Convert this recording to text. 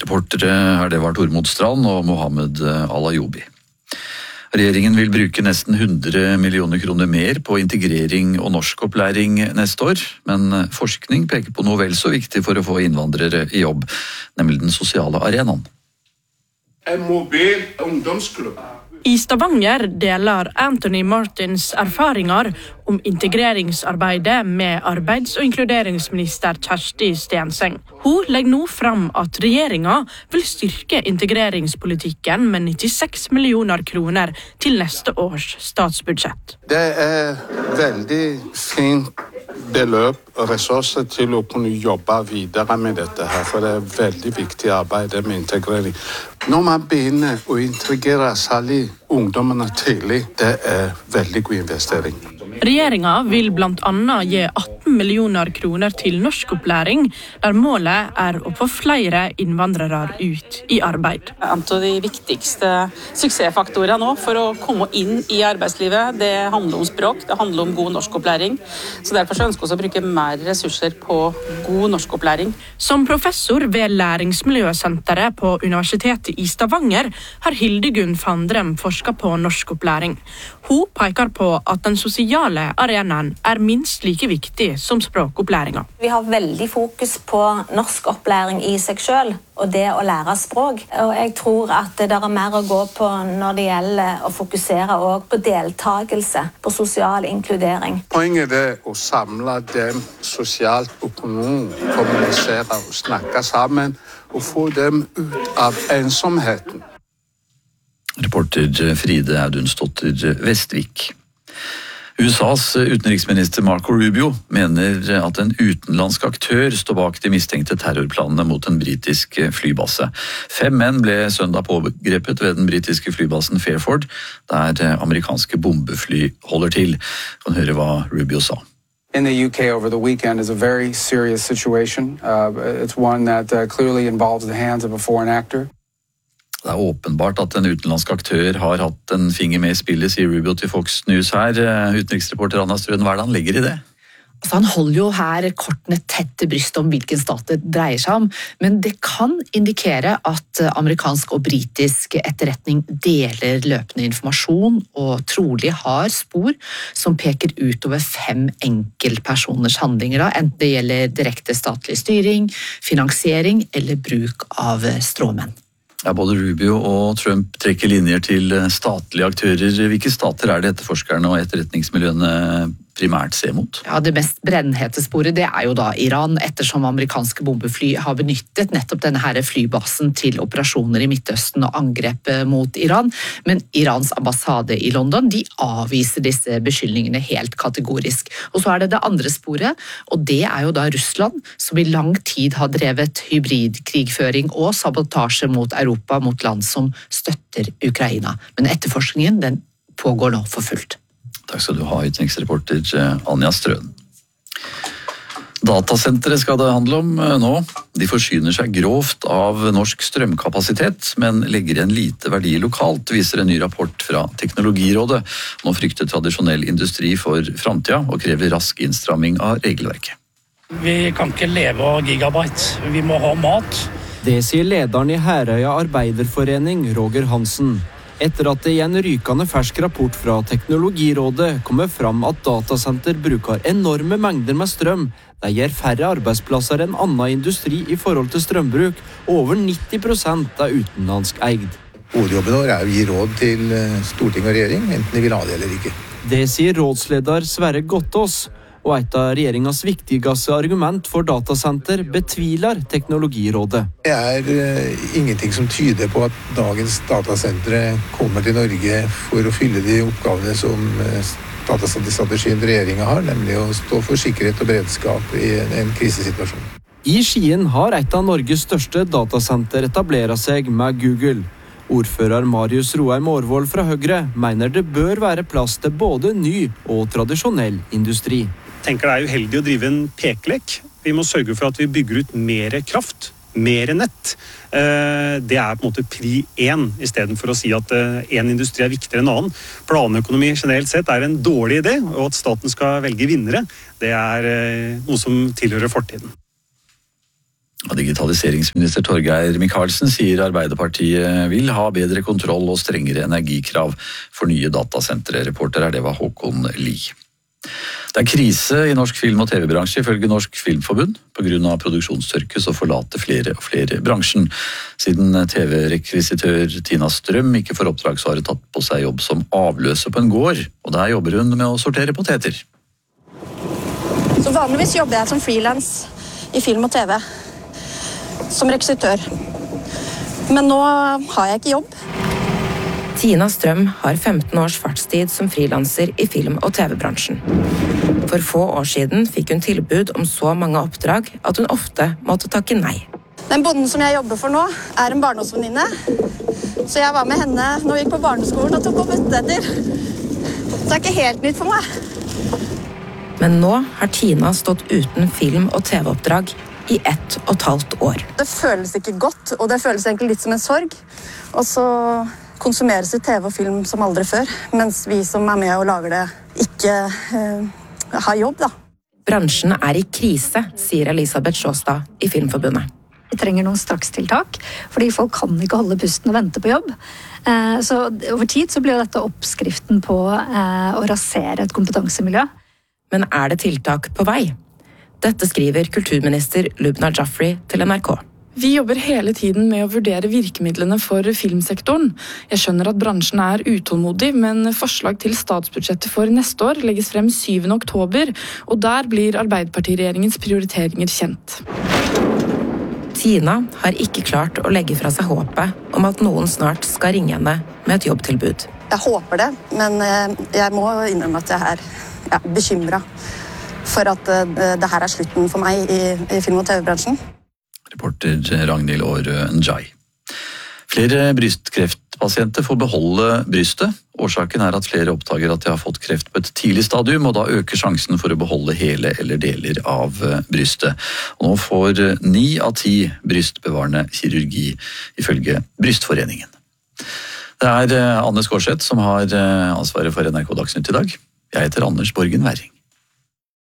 Reportere her det var Tormod Strand og Mohammed Al-Ayoubi. Regjeringen vil bruke nesten 100 millioner kroner mer på integrering og norskopplæring neste år, men forskning peker på noe vel så viktig for å få innvandrere i jobb, nemlig den sosiale arenaen. En mobil ungdomsklubb. I Stavanger deler Anthony Martins erfaringer om integreringsarbeidet med arbeids- og inkluderingsminister Kjersti Stenseng. Hun legger nå fram at regjeringen vil styrke integreringspolitikken med 96 millioner kroner til neste års statsbudsjett. Det veldig fint beløp og ressurser til å kunne jobbe videre med dette her, for det veldig viktig arbeid med integrering. Når man begynner å integrere særlig ungdommene tidlig, det veldig god investering. Regjeringen vil blant annet gi 18 millioner kroner til norskopplæring, der målet å få flere innvandrere ut i arbeid. En av de viktigste suksessfaktorene nå for å komme inn i arbeidslivet, det handler om språk, det handler om god norskopplæring. Så derfor ønsker vi å bruke mer ressurser på god norskopplæring. Som professor ved Læringsmiljøsenteret på Universitetet i Stavanger har Hildegunn Fandrem forsket på norskopplæring. Hun peker på at den sosiale arenaen minst like viktig som språkopplæringen. Vi har veldig fokus på norskopplæring i seg selv, og det å lære språk. Og jeg tror at det mer å gå på når det gjelder å fokusere også på deltakelse, på sosial inkludering. Poenget å samle dem sosialt, økonomisk, kommunisere og snakke sammen, og få dem ut av ensomheten. Reporter Fride Audunstotter Vestvik. USAs utenriksminister Marco Rubio mener at en utenlandsk aktør står bak de mistenkte terrorplanene mot en britisk flybase. 5 menn ble søndag pågrepet ved den britiske flybasen Fairford, der amerikanske bombefly holder til. Kan høre hva Rubio sa. In the UK over the weekend is a very serious situation. It's one that clearly involves the hands of a foreign actor. Det åpenbart at en utenlandsk aktør har hatt en finger med i spillet, sier Rubio til Fox News her. Utenriksreporter Anna Strøen, hva det han legger i det? Altså, han holder jo her kortene tett til brystet om hvilken stat det dreier seg om, men det kan indikere at amerikansk og britisk etterretning deler løpende informasjon og trolig har spor som peker utover 5 enkeltpersoners handlinger, enten det gjelder direkte statlig styring, finansiering eller bruk av stråmenn. Ja, både Rubio og Trump trekker linjer til statlige aktører. Hvilke stater det etterforskerne og etterretningsmiljøene primært ser mot? Ja, det mest brennhete sporet det jo da Iran, ettersom amerikanske bombefly har benyttet nettopp denne her flybasen til operasjoner i Midtøsten og angrep mot Iran. Men Irans ambassade i London, de avviser disse beskyldningene helt kategorisk. Og så det andre sporet, og det jo da Russland, som i lang tid har drevet hybridkrigføring og sabotasje mot Europa, mot land som støtter Ukraina. Men etterforskningen, den pågår nå for fullt. Takk skal du ha, utenriksreporter Anja Strøen. Datasenteret skal det handle om nå. De forsyner seg grovt av norsk strømkapasitet, men legger en lite verdi lokalt, viser en ny rapport fra Teknologirådet. Nå frykter tradisjonell industri for fremtida og krever rask innstramming av regelverket. Vi kan ikke leve av gigabyte, vi må ha mat. Det sier lederen i Herøya Arbeiderforening, Roger Hansen. Etter at det i en rykende fersk rapport fra Teknologirådet kommer fram at datasenter bruker enorme mengder med strøm, det gir færre arbeidsplasser enn annen industri i forhold til strømbruk, og over 90% utenlandsk eid. Hovedjobben vår å gi råd til storting og regjering, enten de vil ha det eller ikke. Det sier rådsleder Sverre Gottaas, og et av regjeringens viktigste argument for datasenter betviler Teknologirådet. Det ingenting som tyder på at dagens datasentre kommer til Norge for å fylle de oppgavene som datasenterstrategien regjeringen har, nemlig å stå for sikkerhet og beredskap i en krisesituasjon. I Skien har et av Norges største datasenter etableret seg med Google. Ordfører Marius Roheim Aarvold fra Høyre mener det bør være plass til både ny og tradisjonell industri. Jeg tenker det uheldig å drive en pekelek. Vi må sørge for at vi bygger ut mer kraft, mer nett. Det på en måte pri 1, i stedet for å si at en industri viktigere enn annen. Planøkonomi generelt sett en dårlig idé, og at staten skal velge vinnere, det noe som tilhører fortiden. Og digitaliseringsminister Torgeir Micaelsen sier Arbeiderpartiet vil ha bedre kontroll og strengere energikrav for nye datasentre. Reporter det var Håkon Lie. Det krise i norsk film- og TV-bransje ifølge Norsk Filmforbund. På grunn av produksjonstørke så forlater flere og flere bransjen. Siden TV-rekvisitør Tina Strøm ikke får oppdrag, så har hun tatt på seg jobb som avløser på en gård, og der jobber hun med å sortere poteter. Så vanligvis jobber jeg som freelance i film og TV, som rekvisitør. Men nå har jeg ikke jobb. Tina Strøm har 15 års fartstid som frilanser i film- og TV-bransjen. For få år siden fikk hun tilbud om så mange oppdrag at hun ofte måtte takke nei. Den bonden som jeg jobber for nå, er en barndomsvenninne. Så jeg var med henne når vi gikk på barneskolen og tok opp poteter. Så det ikke helt nytt for meg. Men nå har Tina stått uten film- og TV-oppdrag i 1,5 år. Det føles ikke godt, og det føles egentlig litt som en sorg. Og så konsumeres i TV og film som aldri før, mens vi som er med og lager det, ikke har jobb, da. Bransjen er i krise, sier Elisabeth Sjåstad i Filmforbundet. Vi trenger noen strakstiltak, fordi folk kan ikke holde pusten og vente på jobb. Så over tid så blir dette oppskriften på å rasere et kompetansemiljø. Men er det tiltak på vei? Dette skriver kulturminister Lubna Jaffrey til NRK. Vi jobber hele tiden med å vurdere virkemidlene for filmsektoren. Jeg skjønner at bransjen er utålmodig, men forslag til statsbudsjettet for neste år legges frem 7. oktober, og der blir Arbeiderpartiregjeringens prioriteringer kjent. Tina har ikke klart å legge fra seg håpet om at noen snart skal ringe henne med et jobbtilbud. Jeg håper det, men jeg må innrømme at jeg er bekymret for at det her er slutten for meg i film- og TV-bransjen. Reporter Ragnhild Aarø Njai. Flere brystkreftpasienter får beholde brystet. Årsaken er at flere oppdager at de har fått kreft på et tidlig stadium, og da øker sjansen for å beholde hele eller deler av brystet. Og nå får 9 av 10 brystbevarende kirurgi, ifølge Brystforeningen. Det Anne Skårseth som har ansvaret for NRK Dagsnytt i dag. Jeg heter Anders Borgen Werring.